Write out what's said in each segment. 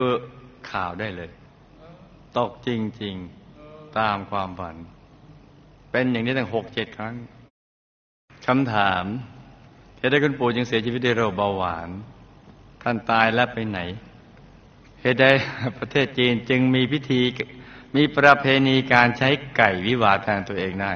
ข่าวได้เลยตกจริงๆตามความฝันเป็นอย่างนี้ตั้ง6-7 ครั้งคำถามเหตุใดคุณปู่จึงเสียชีวิตด้วยโรคเบาหวานท่านตายแล้วไปไหนเหตุใดประเทศจีนจึงมีประเพณีการใช้ไก่วิวาทางตัวเองได้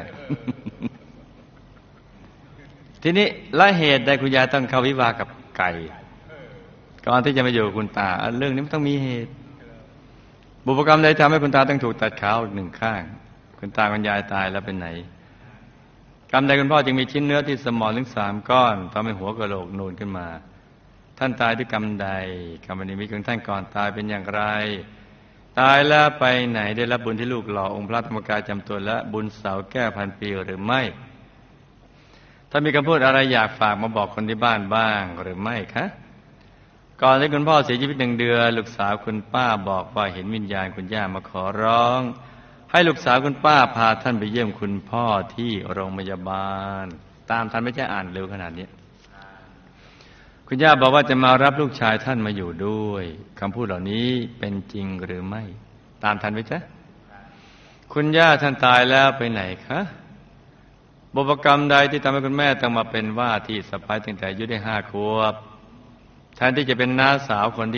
ทีนี้และเหตุใดคุณยายต้องเข้าวิวากับไก่ก่อนที่จะมาอยู่กับคุณตาเรื่องนี้มันต้องมีเหตุบุพกรรมใดทำให้คุณตาต้องถูกตัดขาอีก1 ข้างคุณตาคุณยายตายแล้วเป็นไหนกรรมใดคุณพ่อจึงมีชิ้นเนื้อที่สมองถึง3 ก้อนทำให้หัวกะโหลกนูนขึ้นมาท่านตายด้วยกรรมใดกรรมนิมิตของท่านก่อนตายเป็นอย่างไรตายแล้วไปไหนได้รับบุญที่ลูกหล่อองค์พระธรรมกายจำตัวและบุญเสาแก้วพันปีหรือไม่ถ้ามีคำพูดอะไรอยากฝากมาบอกคนที่บ้านบ้างหรือไม่คะก่อนที่คุณพ่อเสียชีวิต1 เดือนลูกสาวคุณป้าบอกว่าเห็นวิญญาณคุณย่ามาขอร้องให้ลูกสาวคุณป้าพาท่านไปเยี่ยมคุณพ่อที่โรงพยาบาลตามท่านไม่ใช่อ่านเร็วขนาดนี้คุณย่าบอกว่าจะมารับลูกชายท่านมาอยู่ด้วยคำพูดเหล่านี้เป็นจริงหรือไม่ตามท่านไหมจ๊ะคุณย่าท่านตายแล้วไปไหนคะบุพกรรมใดที่ทำให้คุณแม่ต้องมาเป็นว่าที่สะใภ้ตั้งแต่อายุได้5 ขวบแทนที่จะเป็นน้าสาวคนที่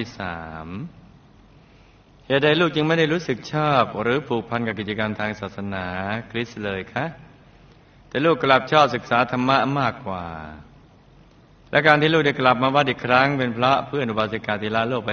3เหตุใดลูกจึงไม่ได้รู้สึกชอบหรือผูกพันกับกิจกรรมทางศาสนาคริสต์เลยคะแต่ลูกกลับชอบศึกษาธรรมะมากกว่าและการที่ลูกได้กลับมาวัดอีกครั้งเป็นเพราะเพื่อนอุบาสิกาที่ละโลกไป